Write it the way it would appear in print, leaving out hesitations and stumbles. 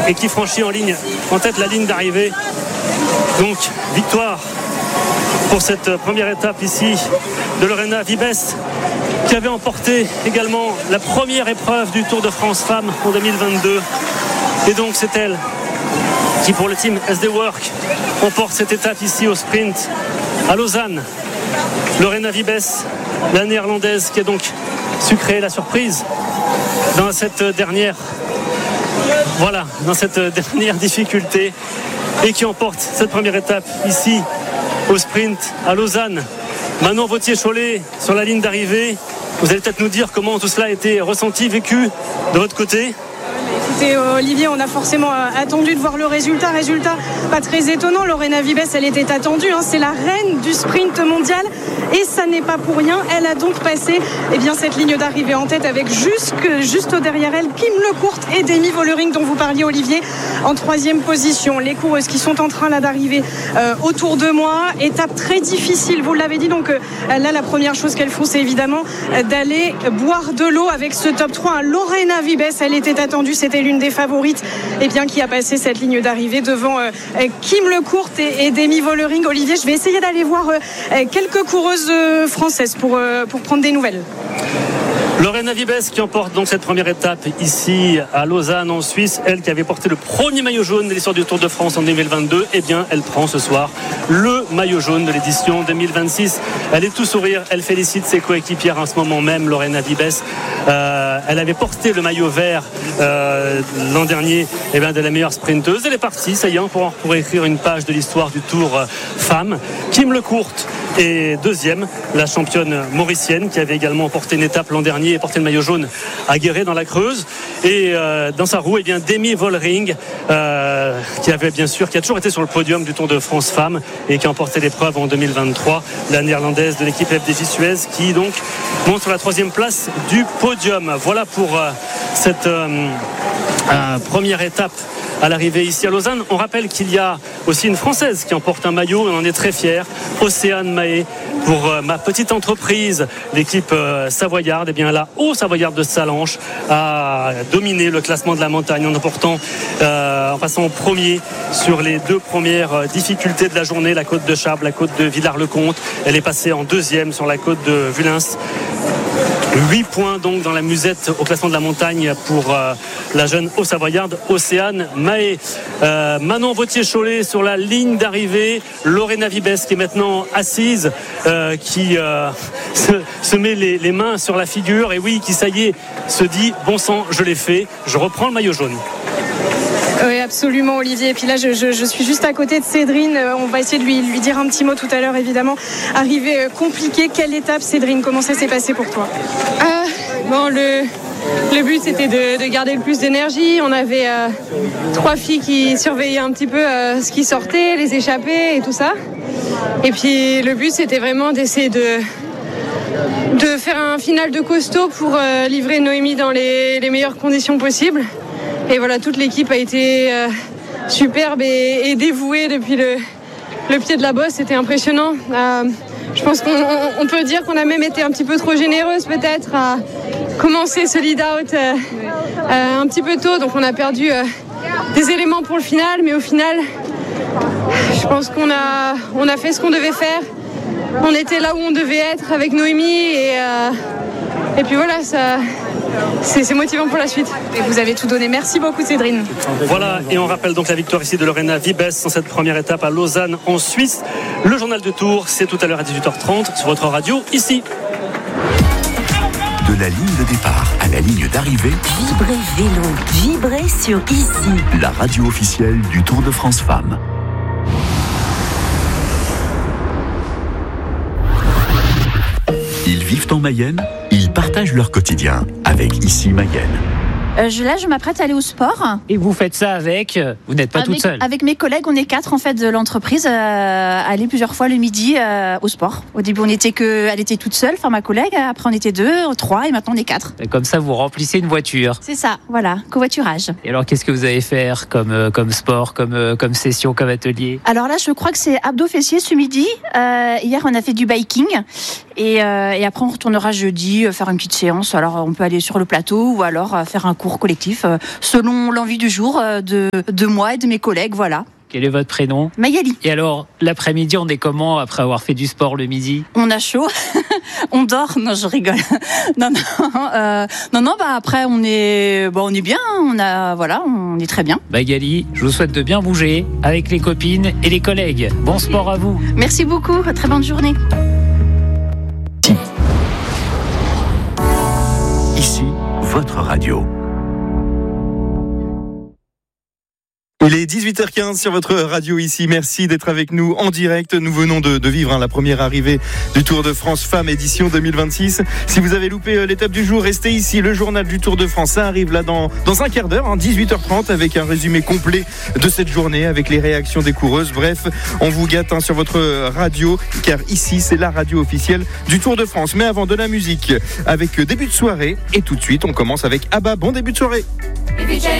et qui franchit en tête la ligne d'arrivée. Donc victoire pour cette première étape ici de Lorena Wiebes, qui avait emporté également la première épreuve du Tour de France Femmes en 2022. Et donc c'est elle qui, pour le team SD Work, emporte cette étape ici au sprint à Lausanne. Lorena Wiebes, la néerlandaise, qui a donc su créer la surprise dans cette dernière difficulté et qui emporte cette première étape ici au sprint à Lausanne. Manon Vauthier-Cholet sur la ligne d'arrivée. Vous allez peut-être nous dire comment tout cela a été ressenti, vécu de votre côté. Écoutez, Olivier, on a forcément attendu de voir le résultat. Résultat pas très étonnant. Lorena Wiebes, elle était attendue. C'est la reine du sprint mondial. Et ça n'est pas pour rien. Elle a donc passé cette ligne d'arrivée en tête avec juste derrière elle Kim Lecourt et Demi Vollering dont vous parliez, Olivier, en 3e position. Les coureuses qui sont en train d'arriver autour de moi. Étape très difficile, vous l'avez dit. Donc là, la première chose qu'elles font, c'est évidemment d'aller boire de l'eau avec ce top 3. Lorena Wiebes, elle était attendue. C'était l'une des favorites qui a passé cette ligne d'arrivée devant Kim Lecourt et Demi Vollering. Olivier, je vais essayer d'aller voir quelques coureuses françaises pour prendre des nouvelles. Lorena Wiebes qui emporte donc cette première étape ici à Lausanne en Suisse. Elle qui avait porté le premier maillot jaune de l'histoire du Tour de France en 2022, elle prend ce soir le maillot jaune de l'édition 2026. Elle est tout sourire, elle félicite ses coéquipières en ce moment même. Lorena Wiebes, elle avait porté le maillot vert l'an dernier de la meilleure sprinteuse. Elle est partie, ça y est, pour écrire une page de l'histoire du Tour femmes. Kim Lecourt est deuxième, la championne mauricienne qui avait également porté une étape l'an dernier et porté le maillot jaune à Guéret dans la Creuse. Et dans sa roue, Demi Vollering qui a toujours été sur le podium du Tour de France Femmes et qui a emporté l'épreuve en 2023, la néerlandaise de l'équipe FDJ Suez qui donc monte sur la 3e place du podium. Voilà pour cette première étape à l'arrivée ici à Lausanne. On rappelle qu'il y a aussi une Française qui emporte un maillot, et on en est très fiers, Océane Mahé, pour ma petite entreprise, l'équipe savoyarde. La Haut-Savoyarde de Sallanches a dominé le classement de la montagne en passant au premier sur les 2 premières difficultés de la journée, la côte de Chables, la côte de Villars-le-Comte. Elle est passée en 2e sur la côte de Vulins. 8 points donc dans la musette au classement de la montagne pour la jeune Haut-Savoyarde Océane Mahé. Manon Vauthier-Cholet sur la ligne d'arrivée. Lorena Wiebes qui est maintenant assise, qui se met les mains sur la figure et qui ça y est se dit bon sang, je l'ai fait, je reprends le maillot jaune. Oui, absolument, Olivier. Et puis là, je suis juste à côté de Cédrine. On va essayer de lui dire un petit mot tout à l'heure, évidemment. Arrivée compliquée. Quelle étape, Cédrine? Comment ça s'est passé pour toi? Le but, c'était de garder le plus d'énergie. On avait 3 filles qui surveillaient un petit peu ce qui sortait, les échappées et tout ça. Et puis, le but, c'était vraiment d'essayer de faire un final de costaud pour livrer Noémie dans les meilleures conditions possibles. Et voilà, toute l'équipe a été superbe et dévouée depuis le pied de la bosse. C'était impressionnant. Je pense qu'on peut dire qu'on a même été un petit peu trop généreuse peut-être à commencer ce lead-out un petit peu tôt. Donc on a perdu des éléments pour le final. Mais au final, je pense qu'on a fait ce qu'on devait faire. On était là où on devait être avec Noémie. Et puis voilà, c'est motivant pour la suite. Et vous avez tout donné. Merci beaucoup, Cédrine. Voilà, et on rappelle donc la victoire ici de Lorena Wiebes dans cette première étape à Lausanne en Suisse. Le journal de Tours, c'est tout à l'heure à 18h30 sur votre radio ici. De la ligne de départ à la ligne d'arrivée, Vibrez Vélo, vibrez sur ici. La radio officielle du Tour de France Femmes. Ils vivent en Mayenne, ils partagent leur quotidien avec Ici Mayenne. Là, je m'apprête à aller au sport. Et vous faites ça vous n'êtes pas toute seule? Avec mes collègues, on est 4 en fait de l'entreprise à aller plusieurs fois le midi au sport. Au début, elle était toute seule, ma collègue. Après, on était 2, 3 et maintenant on est 4. Et comme ça, vous remplissez une voiture. C'est ça, voilà, covoiturage. Et alors, qu'est-ce que vous allez faire comme sport, comme session, comme atelier? Alors là, je crois que c'est abdos fessiers ce midi. Hier, on a fait du biking Et après, on retournera jeudi faire une petite séance. Alors, on peut aller sur le plateau ou alors faire un cours collectif selon l'envie du jour de moi et de mes collègues. Voilà. Quel est votre prénom ? Magali. Et alors, l'après-midi, on est comment après avoir fait du sport le midi ? On a chaud, on dort. Non, je rigole. Non. Après, on est bien. On est très bien. Magali, je vous souhaite de bien bouger avec les copines et les collègues. Bon sport à vous. Merci beaucoup. Très bonne journée. Ici, votre radio. Il est 18h15 sur votre radio ici. Merci d'être avec nous en direct. Nous venons de vivre la première arrivée du Tour de France Femmes édition 2026. Si vous avez loupé l'étape du jour, restez ici. Le journal du Tour de France, ça arrive là dans un quart d'heure, 18h30, avec un résumé complet de cette journée, avec les réactions des coureuses. Bref, on vous gâte sur votre radio, car ici, c'est la radio officielle du Tour de France. Mais avant, de la musique avec début de soirée. Et tout de suite, on commence avec ABBA. Bon début de soirée.